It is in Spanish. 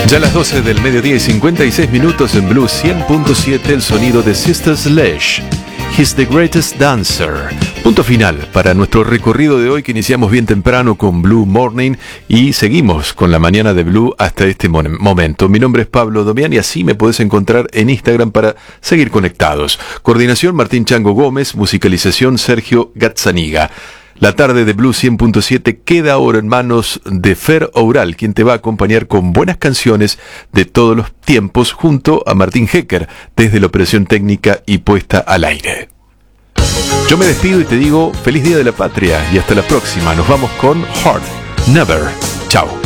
Ya a las 12 del mediodía y 56 minutos en Blue 100.7, el sonido de Sister Sledge, He's the Greatest Dancer. Punto final para nuestro recorrido de hoy, que iniciamos bien temprano con Blue Morning y seguimos con la mañana de Blue hasta este momento. Mi nombre es Pablo Domián y así me podés encontrar en Instagram para seguir conectados. Coordinación Martín Chango Gómez, musicalización Sergio Gazzaniga. La tarde de Blue 100.7 queda ahora en manos de Fer Oural, quien te va a acompañar con buenas canciones de todos los tiempos junto a Martín Hecker desde la operación técnica y puesta al aire. Yo me despido y te digo feliz Día de la Patria y hasta la próxima. Nos vamos con Heart Never. Chao.